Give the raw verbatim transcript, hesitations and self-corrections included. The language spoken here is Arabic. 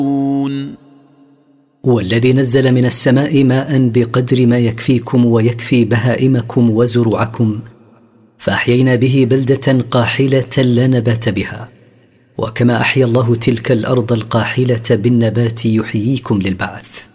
والذي نزل من السماء ماء بقدر ما يكفيكم ويكفي بهائمكم وزروعكم، فأحيينا به بلدة قاحلة لا نبات بها، وكما أحيا الله تلك الأرض القاحلة بالنبات يحييكم للبعث.